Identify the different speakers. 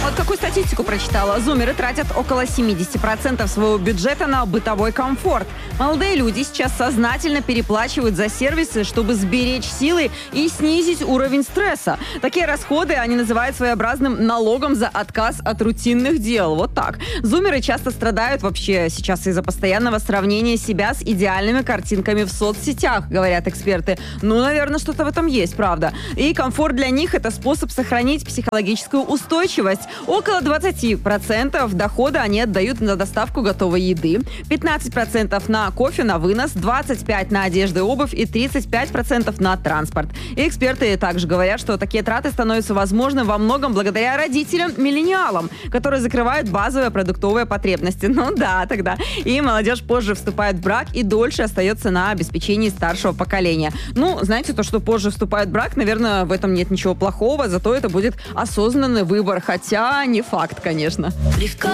Speaker 1: Вот какую статистику прочитала. Зумеры тратят около 70% своего бюджета на бытовой комфорт. Молодые люди сейчас сознательно переплачивают за сервисы, чтобы сберечь силы и снизить уровень стресса. Такие расходы они называют своеобразным налогом за отказ от рутинных дел. Вот так. Зумеры часто страдают вообще сейчас из-за постоянного сравнения себя с идеальными картинками в соцсетях, говорят эксперты. Ну, наверное, что-то в этом есть, правда. И комфорт для них – это способ сохранить психологическую устойчивость. Около 20% дохода они отдают на доставку готовой еды, 15% на кофе на вынос, 25% на одежду и обувь и 35% на транспорт. И эксперты также говорят, что такие траты становятся возможны во многом благодаря родителям-миллениалам, которые закрывают базовые продуктовые потребности. Ну да, тогда. И молодежь позже вступает в брак и дольше остается на обеспечении старшего поколения. Ну, знаете, то, что позже вступает в брак, наверное, в этом нет ничего плохого, зато это будет осознанный выбор. Хотя не факт, конечно.